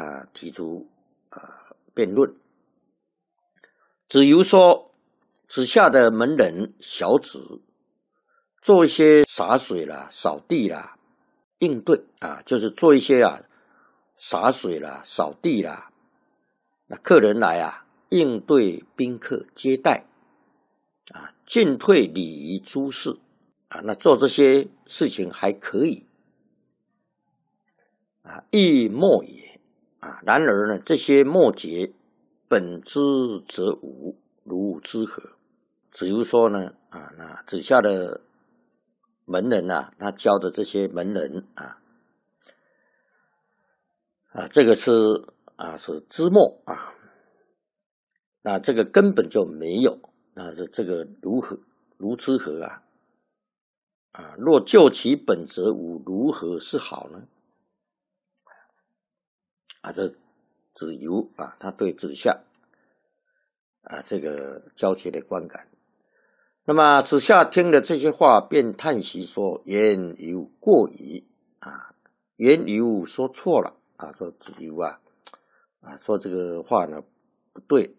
他提出辩论。子游说，子夏的门人小子做一些洒水啦、扫地啦，应对就是做一些洒水啦、扫地啦，那客人来应对宾客接待进退礼仪诸事那做这些事情还可以亦末也然而呢，这些末节本之则无，如之何？子游说呢那子夏的门人他教的这些门人这个是之末那这个根本就没有，那这个如之何若就其本则无，如何是好呢？这子游他对子夏这个教学的观感。那么子夏听了这些话，便叹息说：“言游过矣言游说错了说子游说这个话呢不对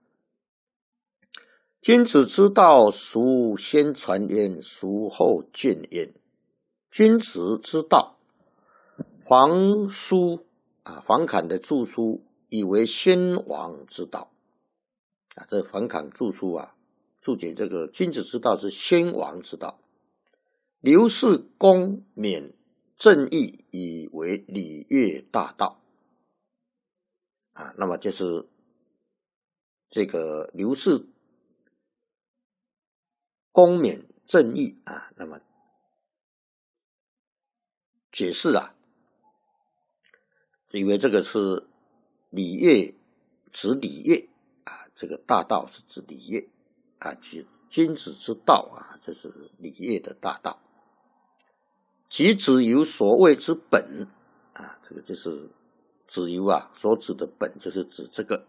君子之道，孰先传焉，孰后倦焉？君子之道，黄书房坎的著书以为先王之道这房坎著书注解这个君子之道是先王之道。刘氏公勉正义以为礼乐大道那么就是这个刘氏公勉正义那么解释以为这个是礼乐，指礼乐这个大道是指礼乐君子之道这是礼乐的大道。即子游所谓之本这个就是子游所指的本，就是指这个。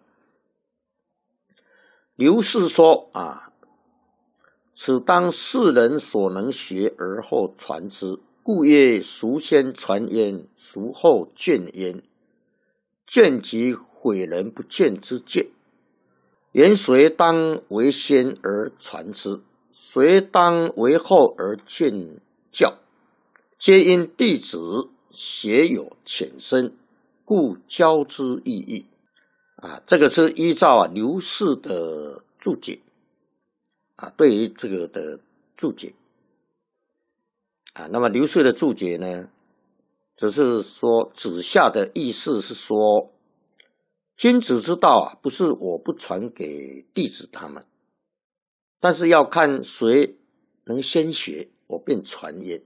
刘氏说此当世人所能学而后传之，故曰孰先传焉，孰后倦焉？倦即毁人不倦之倦。言谁当为先而传之，谁当为后而劝教，皆因弟子学有浅深，故教之意义这个是依照刘氏的注解对于这个的注解那么刘氏的注解呢，只是说子夏的意思是说，君子之道不是我不传给弟子他们，但是要看谁能先学，我便传焉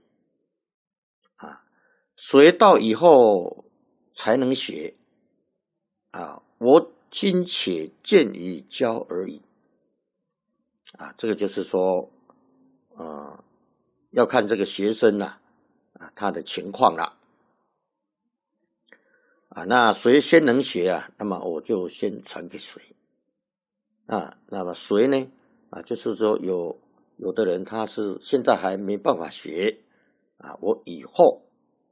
谁到以后才能学我今且见于教而已这个就是说要看这个学生他的情况那谁先能学那么我就先传给谁那么谁呢就是说有的人他是现在还没办法学我以后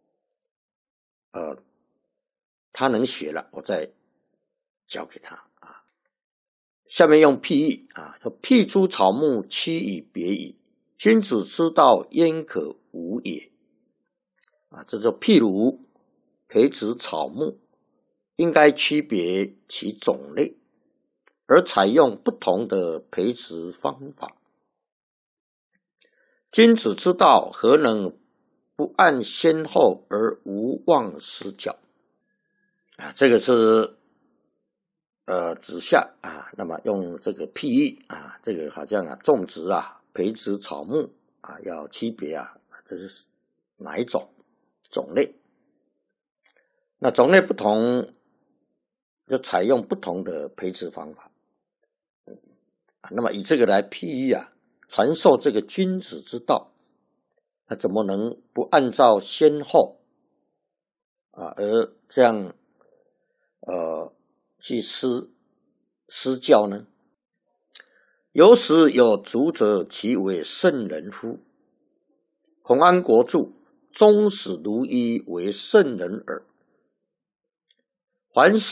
他能学了，我再教给他下面用譬喻譬诸草木，期以别矣。君子之道，焉可无也？这就譬如培植草木，应该区别其种类，而采用不同的培植方法。君子之道，何能不按先后而无忘失教这个是子夏那么用这个譬喻这个好像种植培植草木要区别这是哪一种种类？那种类不同，就采用不同的培植方法那么以这个来譬喻传授这个君子之道，那怎么能不按照先后而这样去施教呢？有时有足者，其为圣人乎？孔安国注：终始如一为圣人耳。 凡事